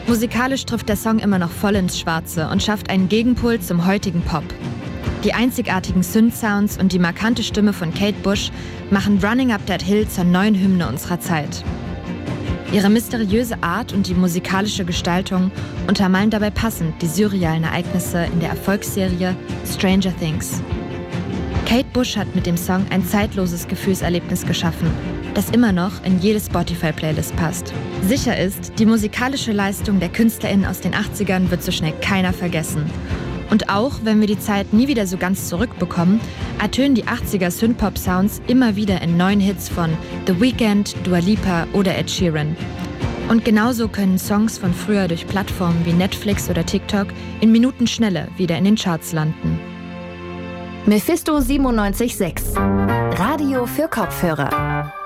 Musikalisch trifft der Song immer noch voll ins Schwarze und schafft einen Gegenpol zum heutigen Pop. Die einzigartigen Synth-Sounds und die markante Stimme von Kate Bush machen Running Up That Hill zur neuen Hymne unserer Zeit. Ihre mysteriöse Art und die musikalische Gestaltung untermalen dabei passend die surrealen Ereignisse in der Erfolgsserie Stranger Things. Kate Bush hat mit dem Song ein zeitloses Gefühlserlebnis geschaffen, das immer noch in jede Spotify-Playlist passt. Sicher ist, die musikalische Leistung der KünstlerInnen aus den 80ern wird so schnell keiner vergessen. Und auch wenn wir die Zeit nie wieder so ganz zurückbekommen, ertönen die 80er Synthpop-Sounds immer wieder in neuen Hits von The Weeknd, Dua Lipa oder Ed Sheeran. Und genauso können Songs von früher durch Plattformen wie Netflix oder TikTok in Minutenschnelle wieder in den Charts landen. Mephisto 97.6 Radio für Kopfhörer.